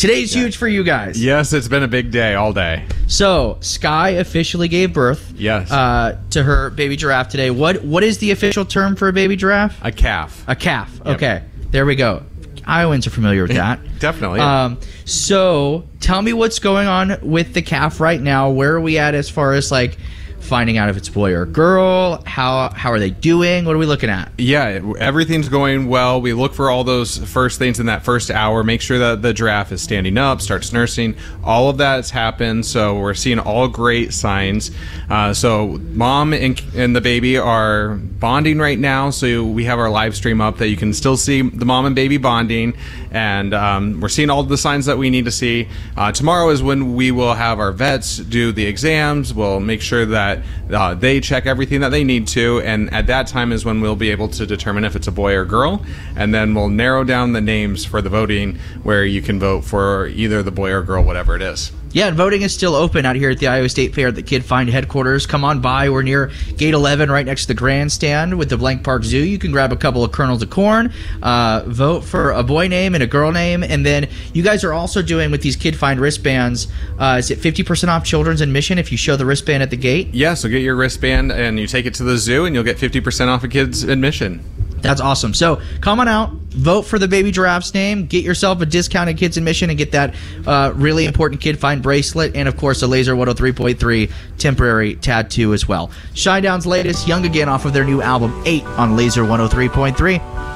Today's huge for you guys. Yes, it's been a big day all day. So, Sky officially gave birth Yes. to her baby giraffe today. What is the official term for a baby giraffe? A calf. A calf. Yep. Okay, there we go. Iowans are familiar with that. Definitely. So, tell me what's going on with the calf right now. Where are we at as far as like finding out if it's boy or girl? How are they doing? What are we looking at? Yeah, everything's going well. We look for all those first things in that first hour. Make sure that the giraffe is standing up, starts nursing. All of that's happened, so we're seeing all great signs. So mom and the baby are bonding right now, so we have our live stream up that you can still see the mom and baby bonding, and we're seeing all the signs that we need to see. Tomorrow is when we will have our vets do the exams. We'll make sure that they check everything that they need to, and at that time is when we'll be able to determine if it's a boy or girl, and then we'll narrow down the names for the voting where you can vote for either the boy or girl, whatever it is. Yeah, and voting is still open out here at the Iowa State Fair at the Kid Find headquarters. Come on by. We're near Gate 11 right next to the grandstand with the Blank Park Zoo. You can grab a couple of kernels of corn, vote for a boy name and a girl name, and then you guys are also doing with these Kid Find wristbands, is it 50% off children's admission if you show the wristband at the gate? Yeah, so get your wristband and you take it to the zoo and you'll get 50% off a kid's admission. That's awesome. So come on out, vote for the baby giraffe's name, get yourself a discounted kids admission, and get that really important Kid Find bracelet, and of course a Laser 103.3 temporary tattoo as well. Shinedown's latest, Young Again, off of their new album 8 on Laser 103.3.